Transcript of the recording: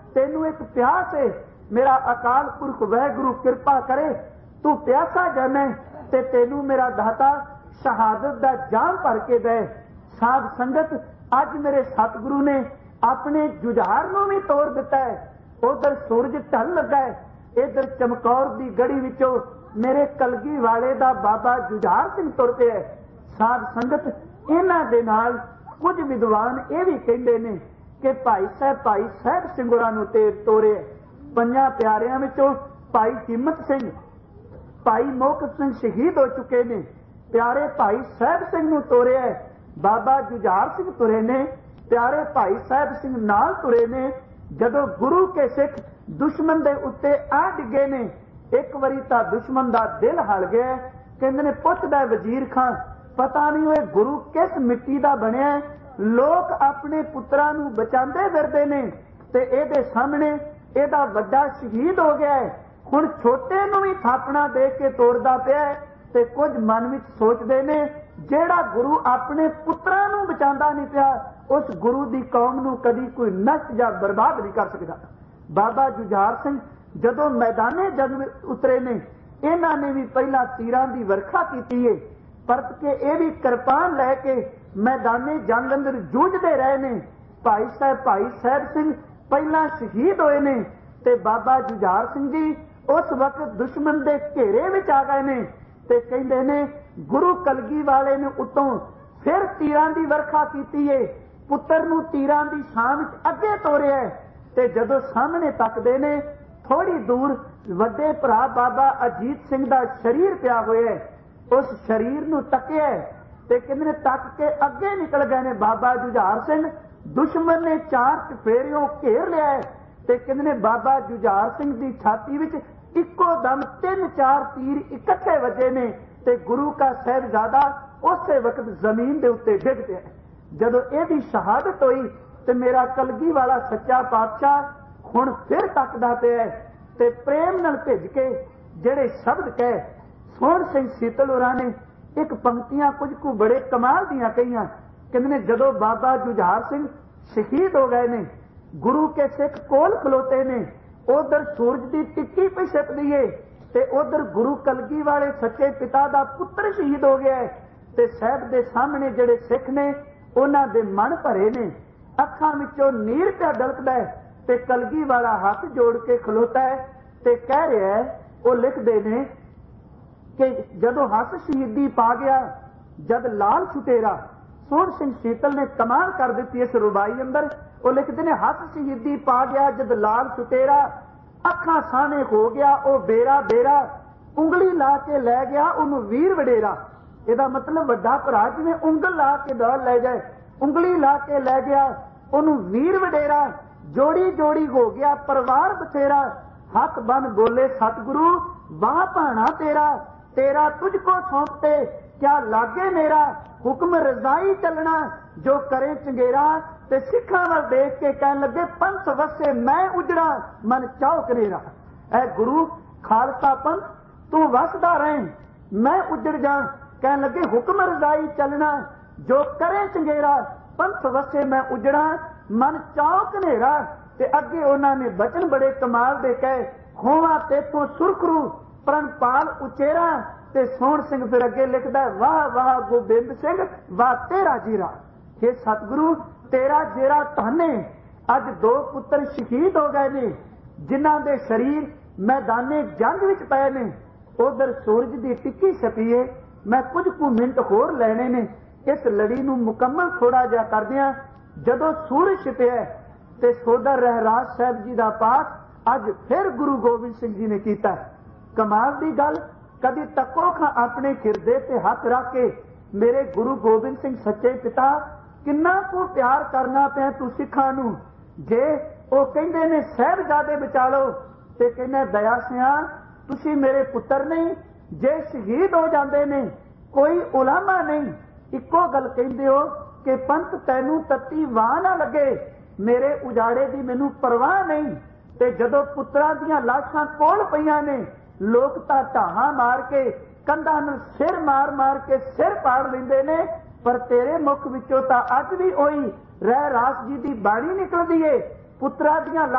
तेनू एक प्यास है, मेरा अकाल पुरख वाहिगुरू कृपा करे, तू प्यासा जमै ते तेनू मेरा दाता शहादत दा जाम भर के दे। साध संगत अज मेरे सतगुरु ने अपने जुझार नूं भी तोड़ दिता है। उधर सूरज ढल लगा है, इधर चमकौर दी गड़ी विचों मेरे कलगी वाले दा बाबा जुझार सिंह तुर पिया। साध संगत इन्हां दे नाल कुछ विद्वान ये भी कहते हैं कि भाई साहब सिंह होरां नूं तोरे। पंजां प्यारियां विचों भाई हिम्मत सिंह, भाई मोहकम सिंह शहीद हो चुके ने, प्यारे भाई साहब सिंह नूं तोरिया है। बाबा जुझार सिंह तुरे ने, प्यारे भाई साहब सिंह नाल तुरे ने। जदों गुरु के सिख दुश्मन दे उत्ते आ डिगे ने, एक वारी तां दुश्मन दा दिल हल गया। कहंदे ने पुछदा वजीर खां, पता नहीं ओए गुरु किस मिट्टी दा बनिया, लोग अपने पुत्रां नूं बचांदे फिरदे ने ते इहदे सामने इहदा वड्डा शहीद हो गया है, हुण छोटे नूं भी थापना दे के तोड़दा पिया है। ते कुछ मन विच सोचदे ने जेड़ा गुरु अपने पुत्रां नूं बचांदा नहीं पिया, उस गुरु दी कौम नूं कदी कोई नष्ट जां बर्बाद नहीं कर सकदा। बाबा जुझार सिंह जदों मैदाने जंग उतरे ने, इन्हां ने भी पहला तीरां दी वर्खा कीती है, परत के ये भी किरपान लैके मैदाने जंग अंदर जूझते रहे ने। भाई साहब सिंह पहला शहीद होए ने ते बाबा जुझार सिंह जी उस वक्त दुश्मन दे घेरे विच आ गए ने ते कहंदे ने गुरु कलगी वाले ने उतों फिर तीरां दी वर्खा कीती है, पुत्तर नूं तीरां दी छां विच अगे तोरिया है। ते जदों सामने तकदे ने, थोड़ी दूर वड्डे भरा बाबा अजीत सिंह दा शरीर पिया होया है। उस शरीर नूं तकिया ते कहंदे ने तक के अगे निकल गए ने बाबा जुझार सिंह। दुश्मन ने चार चफेरियों घेर लिया है ते कहंदे ने बाबा जुझार सिंह दी छाती विच इक्को दम 3-4 तीर इकट्ठे वजे ने ते गुरु का साहिबजादा उसे वक्त जमीन दे उत्ते डिग पिया। जदों इहदी शहादत होई ते मेरा कलगी वाला सच्चा पातशाह हुण फिर तकदा पिया ते प्रेम नाल भिज के जेड़े शब्द कहे। सोहण सिंह सीतल होरां ने एक पंक्तियां कुछ को बड़े कमाल दियां कहियां। कहंदे ने जदों बाबा जुझार सिंह शहीद हो गए ने, गुरु के सिख कोल खलोते ने, उधर सूरज की टिक्की पे छिपदी है ते उधर गुरु कलगी वाले सच्चे पिता दा पुत्र शहीद हो गया है ते साहब दे सामने जेड़े सिख ने उन्हां दे मन भरे ने, अखां विचों नीर पिया डलकदा है ते कलगी वाला हाथ जोड़ के खलोता है ते कह रहा है, वो लिखदे ने कि जदों हस शहीदी पा गया जद लाल छुटेरा। सोहण सिंह सीतल ने कमाल कर दी इस रुबाई अंदर। वो लिखते ने हस शहीदी पा गया जद लाल छुटेरा, अखां साने हो गया ओ बेरा बेरा, उंगली ला के लै गया उन्होंने वीर वडेरा। ਇਹਦਾ मतलब ਵੱਡਾ ਭਰਾ ਜਿਵੇਂ ਉਂਗਲ ਲਾ ਕੇ ਦੌੜ ਲੈ ਜਾਏ, ਉਂਗਲੀ ਲਾ ਕੇ ਲੈ ਗਿਆ ਉਹਨੂੰ ਵੀਰ ਵਡੇਰਾ। जोड़ी जोड़ी हो गया परिवार बथेरा, हक बन बोले सतगुरु वाह भाना तेरा, तेरा तुझको सौंपते क्या लागे मेरा, हुक्म रजाई चलना जो करे चंगेरा। ते सिखा वाल देख के कहन लगे पंथ वसे मैं उजड़ा मन चाओ कनेरा। ऐ गुरु खालसा पंथ तू वसदा रहे मैं उजड़ जा, कहन लगे हुक्म रजाई चलना जो करे चंगेरा। पंथ वसे मैं उजड़ा मन चाओ कनेरा। ते अगे उन्होंने बचन बड़े कमाल दे कहे, होवा तेथों सुरखरू प्रणपाल उचेरा। ते सोहण सिंह फिर अगे लिखदा है, वाह वाह गोबिंद सिंह वाह तेरा जीरा। हे सतगुरु तेरा जेरा धन। अज दो पुत्र शहीद हो गए ने जिन्हां दे शरीर मैदाने जंग विच पए ने। उधर सूरज की टिक्की छपी है। मैं कुछ कु मिनट होर लेने ने इस लड़ी नूं मुकम्मल थोड़ा जिहा करदिआं। जदों सूरज छिपिआ ते सोदर रहराज साहब जी का पाठ अज फिर गुरु गोबिंद सिंह जी ने किया। कमाल की गल, कभी तको खां अपने हिरदे ते हथ रख के मेरे गुरु गोबिंद सिंह सच्चे पिता किन्ना को प्यार करना पिया तू सिखां नूं। जे वो कहंदे ने साहिबजादे बचा लो ते कहना दया सिया तुसी मेरे पुत्र नहीं, जे शहीद हो जाते ने कोई उलामा नहीं। इको गल कहंदे हो कि पंथ तैनू तत्ती वाह ना लगे, मेरे उजाड़े की मैनू परवाह नहीं। ते जदों पुत्रां दीआं लाशां कोल पईआं ने लोग तां ढाहां मार के कंधां नूं सिर मार मार के सिर पाड़ लैंदे ने, पर तेरे मुख विचों तां अज भी ओही रहरास जी दी बाणी निकलदी है। पुत्रां दीआं